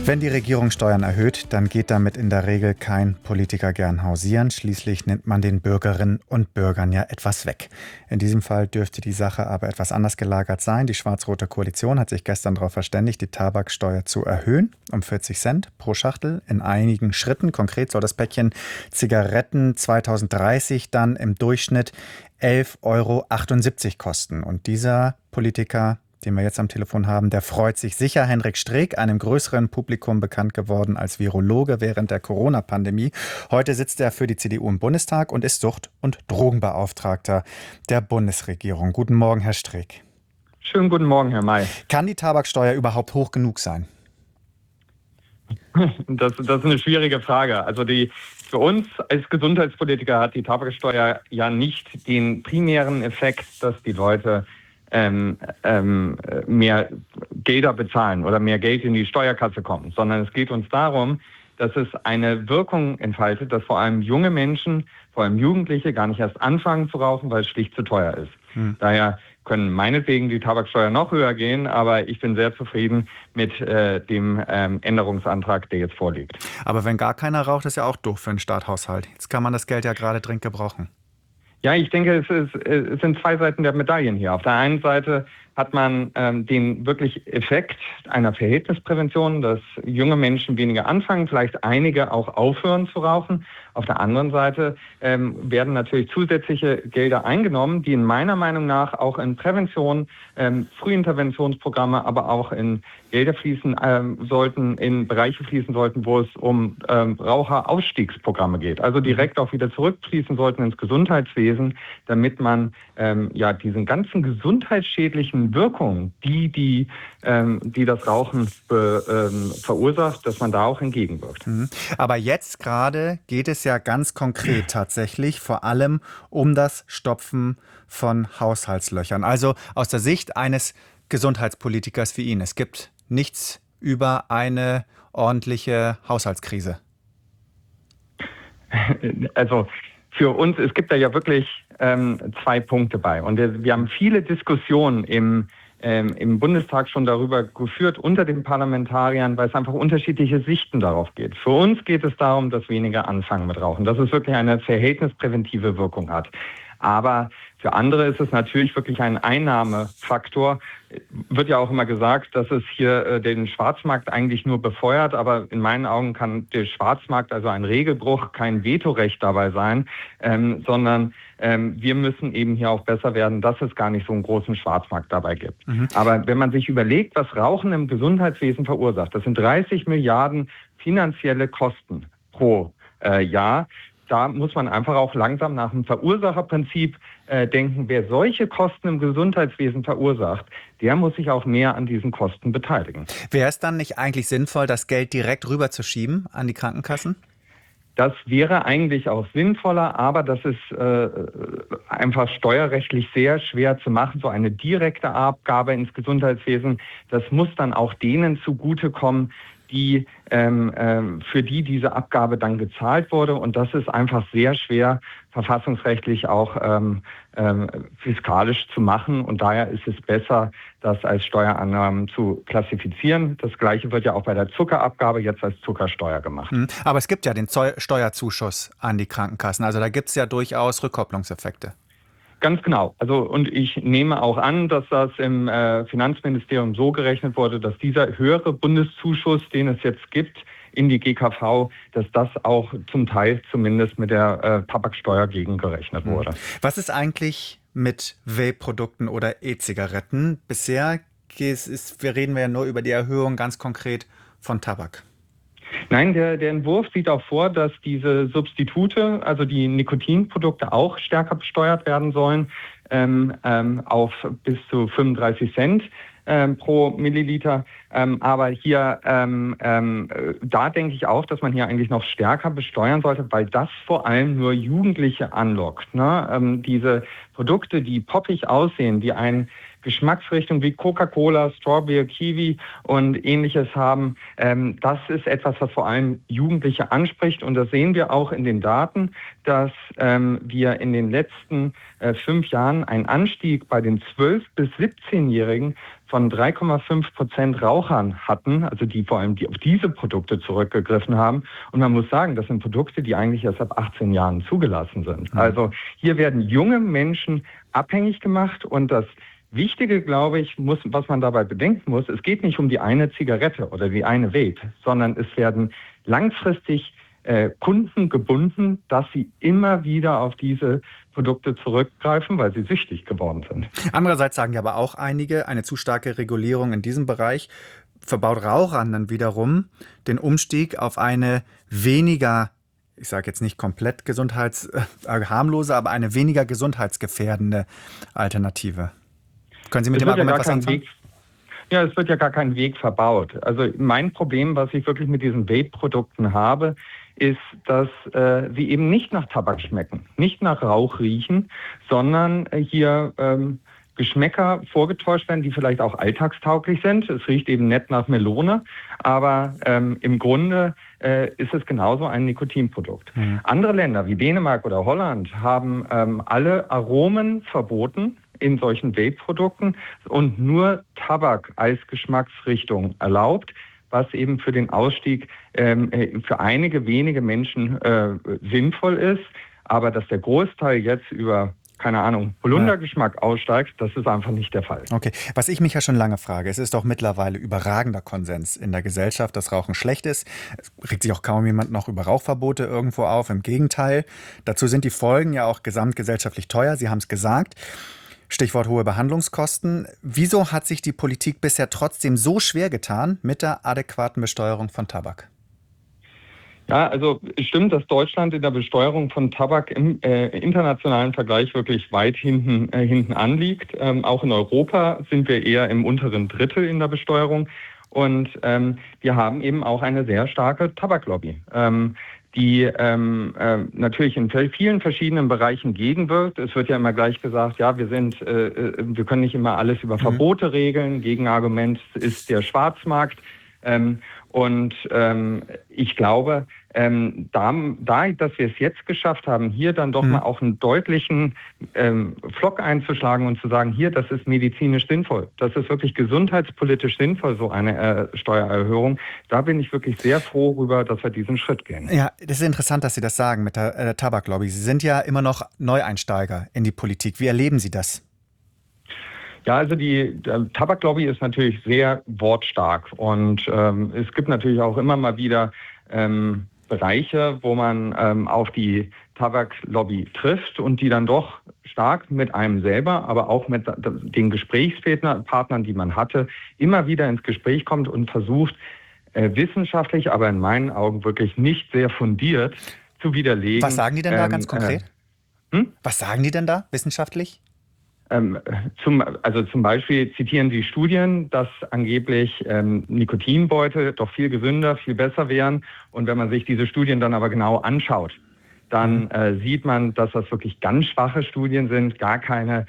Wenn die Regierung Steuern erhöht, dann geht damit in der Regel kein Politiker gern hausieren. Schließlich nimmt man den Bürgerinnen und Bürgern ja etwas weg. In diesem Fall dürfte die Sache aber etwas anders gelagert sein. Die schwarz-rote Koalition hat sich gestern darauf verständigt, die Tabaksteuer zu erhöhen um 40 Cent pro Schachtel in einigen Schritten. Konkret soll das Päckchen Zigaretten 2030 dann im Durchschnitt 11,78 € kosten. Und dieser Politiker, den wir jetzt am Telefon haben, der freut sich sicher. Henrik Streeck, einem größeren Publikum bekannt geworden als Virologe während der Corona-Pandemie. Heute sitzt er für die CDU im Bundestag und ist Sucht- und Drogenbeauftragter der Bundesregierung. Guten Morgen, Herr Streeck. Schönen guten Morgen, Herr May. Kann die Tabaksteuer überhaupt hoch genug sein? Das ist eine schwierige Frage. Also für uns als Gesundheitspolitiker hat die Tabaksteuer ja nicht den primären Effekt, dass die Leute mehr Gelder bezahlen oder mehr Geld in die Steuerkasse kommt, sondern es geht uns darum, dass es eine Wirkung entfaltet, dass vor allem junge Menschen, vor allem Jugendliche, gar nicht erst anfangen zu rauchen, weil es schlicht zu teuer ist. Daher können meinetwegen die Tabaksteuer noch höher gehen, aber ich bin sehr zufrieden mit dem Änderungsantrag, der jetzt vorliegt. Aber wenn gar keiner raucht, ist ja auch doof für den Staathaushalt. Jetzt kann man das Geld ja gerade dringend gebrauchen. Ja, ich denke, es sind zwei Seiten der Medaillen hier. Auf der einen Seite hat man den wirklich Effekt einer Verhältnisprävention, dass junge Menschen weniger anfangen, vielleicht einige auch aufhören zu rauchen. Auf der anderen Seite werden natürlich zusätzliche Gelder eingenommen, die in meiner Meinung nach auch in Prävention, Frühinterventionsprogramme, aber auch in Gelder fließen sollten, in Bereiche fließen sollten, wo es um Raucherausstiegsprogramme geht. Also direkt auch wieder zurückfließen sollten ins Gesundheitswesen, damit man diesen ganzen gesundheitsschädlichen Wirkungen, die das Rauchen verursacht, dass man da auch entgegenwirkt. Aber jetzt gerade geht es ja ganz konkret tatsächlich vor allem um das Stopfen von Haushaltslöchern. Also aus der Sicht eines Gesundheitspolitikers wie ihn. Es gibt nichts über eine ordentliche Haushaltskrise. Also für uns, es gibt da ja wirklich zwei Punkte bei. Und wir haben viele Diskussionen im Bundestag schon darüber geführt unter den Parlamentariern, weil es einfach unterschiedliche Sichten darauf geht. Für uns geht es darum, dass weniger anfangen mit Rauchen, dass es wirklich eine verhältnispräventive Wirkung hat. Aber für andere ist es natürlich wirklich ein Einnahmefaktor. Wird ja auch immer gesagt, dass es hier den Schwarzmarkt eigentlich nur befeuert, aber in meinen Augen kann der Schwarzmarkt, also ein Regelbruch, kein Vetorecht dabei sein, sondern wir müssen eben hier auch besser werden, dass es gar nicht so einen großen Schwarzmarkt dabei gibt. Aber wenn man sich überlegt, was Rauchen im Gesundheitswesen verursacht, das sind 30 Milliarden finanzielle Kosten pro Jahr. Da muss man einfach auch langsam nach dem Verursacherprinzip denken, wer solche Kosten im Gesundheitswesen verursacht, der muss sich auch mehr an diesen Kosten beteiligen. Wäre es dann nicht eigentlich sinnvoll, das Geld direkt rüberzuschieben an die Krankenkassen? Das wäre eigentlich auch sinnvoller, aber das ist einfach steuerrechtlich sehr schwer zu machen. So eine direkte Abgabe ins Gesundheitswesen, das muss dann auch denen zugutekommen, die für die diese Abgabe dann gezahlt wurde. Und das ist einfach sehr schwer, verfassungsrechtlich auch fiskalisch zu machen. Und daher ist es besser, das als Steuerannahmen zu klassifizieren. Das Gleiche wird ja auch bei der Zuckerabgabe jetzt als Zuckersteuer gemacht. Aber es gibt ja den Steuerzuschuss an die Krankenkassen. Also da gibt es ja durchaus Rückkopplungseffekte. Ganz genau. Also, und ich nehme auch an, dass das im Finanzministerium so gerechnet wurde, dass dieser höhere Bundeszuschuss, den es jetzt gibt, in die GKV, dass das auch zum Teil zumindest mit der Tabaksteuer gegengerechnet wurde. Was ist eigentlich mit Vape-Produkten oder E-Zigaretten? Bisher reden wir ja nur über die Erhöhung ganz konkret von Tabak. Nein, der Entwurf sieht auch vor, dass diese Substitute, also die Nikotinprodukte, auch stärker besteuert werden sollen, auf bis zu 35 Cent pro Milliliter. Aber hier, da denke ich auch, dass man hier eigentlich noch stärker besteuern sollte, weil das vor allem nur Jugendliche anlockt. Ne? Diese Produkte, die poppig aussehen, die einen Geschmacksrichtung wie Coca-Cola, Strawberry, Kiwi und Ähnliches haben. Das ist etwas, was vor allem Jugendliche anspricht. Und das sehen wir auch in den Daten, dass wir in den letzten 5 Jahren einen Anstieg bei den 12- bis 17-Jährigen von 3,5% Rauchern hatten, also die vor allem die auf diese Produkte zurückgegriffen haben. Und man muss sagen, das sind Produkte, die eigentlich erst ab 18 Jahren zugelassen sind. Also hier werden junge Menschen abhängig gemacht und das Wichtige, glaube ich, was man dabei bedenken muss, es geht nicht um die eine Zigarette oder die eine Vape, sondern es werden langfristig Kunden gebunden, dass sie immer wieder auf diese Produkte zurückgreifen, weil sie süchtig geworden sind. Andererseits sagen ja aber auch einige, eine zu starke Regulierung in diesem Bereich verbaut Rauchern dann wiederum den Umstieg auf eine weniger, ich sage jetzt nicht komplett harmlose, aber eine weniger gesundheitsgefährdende Alternative. Können Sie mit dem Argument was anfangen? Ja, es wird ja gar kein Weg verbaut. Also mein Problem, was ich wirklich mit diesen Vape-Produkten habe, ist, dass sie eben nicht nach Tabak schmecken, nicht nach Rauch riechen, sondern hier Geschmäcker vorgetäuscht werden, die vielleicht auch alltagstauglich sind. Es riecht eben nett nach Melone, aber im Grunde ist es genauso ein Nikotinprodukt. Andere Länder wie Dänemark oder Holland haben alle Aromen verboten in solchen Vape-Produkten und nur Tabak als Geschmacksrichtung erlaubt, was eben für den Ausstieg für einige wenige Menschen sinnvoll ist. Aber dass der Großteil jetzt über, keine Ahnung, Holundergeschmack aussteigt, das ist einfach nicht der Fall. Okay, was ich mich ja schon lange frage, es ist doch mittlerweile überragender Konsens in der Gesellschaft, dass Rauchen schlecht ist. Es regt sich auch kaum jemand noch über Rauchverbote irgendwo auf, im Gegenteil. Dazu sind die Folgen ja auch gesamtgesellschaftlich teuer, Sie haben es gesagt. Stichwort hohe Behandlungskosten. Wieso hat sich die Politik bisher trotzdem so schwer getan mit der adäquaten Besteuerung von Tabak? Ja, also es stimmt, dass Deutschland in der Besteuerung von Tabak im internationalen Vergleich wirklich weit hinten anliegt. Auch in Europa sind wir eher im unteren Drittel in der Besteuerung. Und wir haben eben auch eine sehr starke Tabaklobby, die natürlich in vielen verschiedenen Bereichen gegenwirkt. Es wird ja immer gleich gesagt, ja, wir können nicht immer alles über Verbote regeln. Gegenargument ist der Schwarzmarkt. Ich glaube, dass wir es jetzt geschafft haben, hier dann doch mal auch einen deutlichen Pflock einzuschlagen und zu sagen, hier, das ist medizinisch sinnvoll, das ist wirklich gesundheitspolitisch sinnvoll, so eine Steuererhöhung. Da bin ich wirklich sehr froh darüber, dass wir diesen Schritt gehen. Ja, das ist interessant, dass Sie das sagen mit der Tabaklobby. Sie sind ja immer noch Neueinsteiger in die Politik. Wie erleben Sie das? Ja, also die Tabaklobby ist natürlich sehr wortstark und es gibt natürlich auch immer mal wieder Bereiche, wo man auf die Tabaklobby trifft und die dann doch stark mit einem selber, aber auch mit den Gesprächspartnern, die man hatte, immer wieder ins Gespräch kommt und versucht, wissenschaftlich, aber in meinen Augen wirklich nicht sehr fundiert zu widerlegen. Was sagen die denn da ganz konkret? Was sagen die denn da wissenschaftlich? Zum Beispiel zitieren sie Studien, dass angeblich Nikotinbeutel doch viel gesünder, viel besser wären. Und wenn man sich diese Studien dann aber genau anschaut, dann sieht man, dass das wirklich ganz schwache Studien sind, gar keine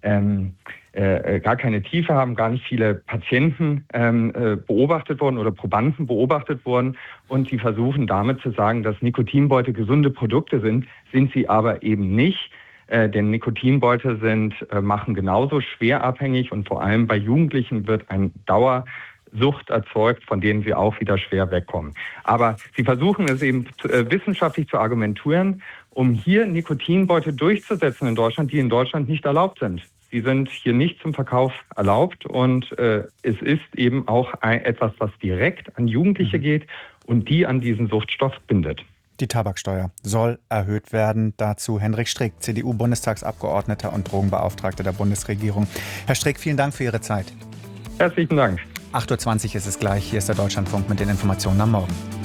Tiefe haben, gar nicht viele Patienten beobachtet wurden oder Probanden beobachtet wurden. Und die versuchen damit zu sagen, dass Nikotinbeutel gesunde Produkte sind sie aber eben nicht. Denn Nikotinbeutel machen genauso schwer abhängig und vor allem bei Jugendlichen wird eine Dauersucht erzeugt, von denen sie auch wieder schwer wegkommen. Aber sie versuchen es eben wissenschaftlich zu argumentieren, um hier Nikotinbeutel durchzusetzen in Deutschland, die in Deutschland nicht erlaubt sind. Sie sind hier nicht zum Verkauf erlaubt und es ist eben auch etwas, was direkt an Jugendliche geht und die an diesen Suchtstoff bindet. Die Tabaksteuer soll erhöht werden. Dazu Hendrik Streeck, CDU-Bundestagsabgeordneter und Drogenbeauftragter der Bundesregierung. Herr Streeck, vielen Dank für Ihre Zeit. Herzlichen Dank. 8:20 Uhr ist es gleich. Hier ist der Deutschlandfunk mit den Informationen am Morgen.